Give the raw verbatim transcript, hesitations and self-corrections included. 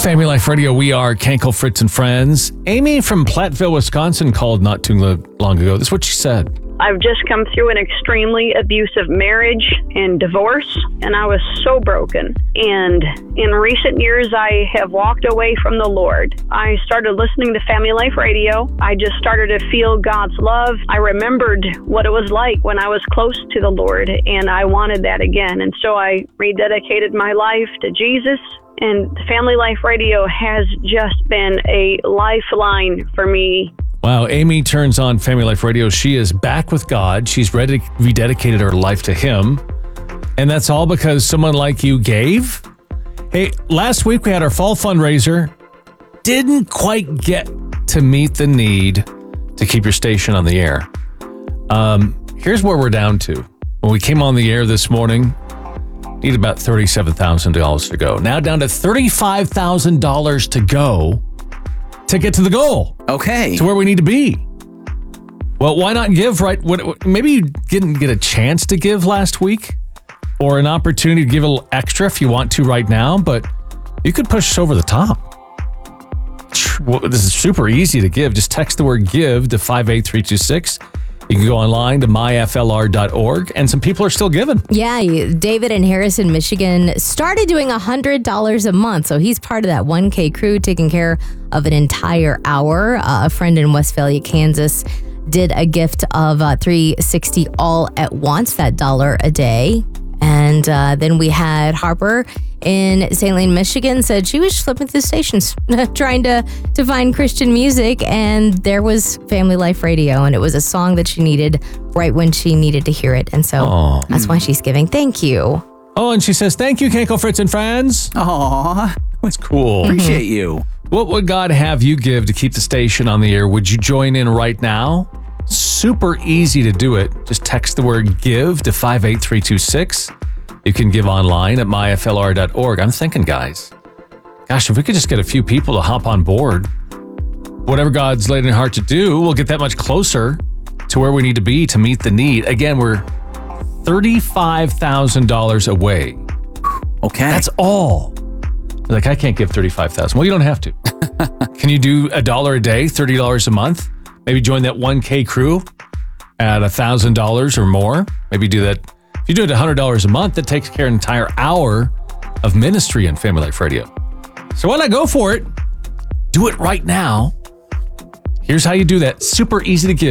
Family Life Radio, we are Kenkel, Fritz, and Friends. Amy from Platteville, Wisconsin called not too long ago. This is what she said. I've just come through an extremely abusive marriage and divorce, and I was so broken. And in recent years, I have walked away from the Lord. I started listening to Family Life Radio. I just started to feel God's love. I remembered what it was like when I was close to the Lord, and I wanted that again. And so I rededicated my life to Jesus. And Family Life Radio has just been a lifeline for me. Wow, Amy turns on Family Life Radio. She is back with God. She's ready, rededicated her life to Him. And that's all because someone like you gave? Hey, last week we had our fall fundraiser. Didn't quite get to meet the need to keep your station on the air. Um, here's where we're down to. When we came on the air this morning, need about thirty-seven thousand dollars to go. Now down to thirty-five thousand dollars to go to get to the goal. Okay. To where we need to be. Well, why not give right? What, maybe you didn't get a chance to give last week or an opportunity to give a little extra if you want to right now, but you could push us over the top. Well, this is super easy to give. Just text the word give to five eight three two six. You can go online to my f l r dot org, and some people are still giving. Yeah, David in Harrison, Michigan started doing one hundred dollars a month, so he's part of that one K crew taking care of an entire hour. Uh, a friend in Westphalia, Kansas did a gift of uh, three hundred sixty dollars all at once, that dollar a day. And uh, then we had Harper in Saint Lane, Michigan, said she was flipping through stations trying to, to find Christian music, and there was Family Life Radio, and it was a song that she needed right when she needed to hear it. And so Aww. That's why she's giving. Thank you. Oh, and she says, thank you, Kenkel, Fritz, and Friends. Aw. That's cool. Appreciate you. What would God have you give to keep the station on the air? Would you join in right now? Super easy to do it. Just text the word give to five eight three two six. You can give online at my f l r dot org. I'm thinking, guys, gosh, if we could just get a few people to hop on board, whatever God's laid in your heart to do, we'll get that much closer to where we need to be to meet the need. Again, we're thirty-five thousand dollars away. Okay. That's all. Like, I can't give thirty-five thousand dollars. Well, you don't have to. Can you do a dollar a day, thirty dollars a month? Maybe join that one K crew at one thousand dollars or more. Maybe do that. If you do it one hundred dollars a month, that takes care of an entire hour of ministry in Family Life Radio. So why not go for it? Do it right now. Here's how you do that. Super easy to give.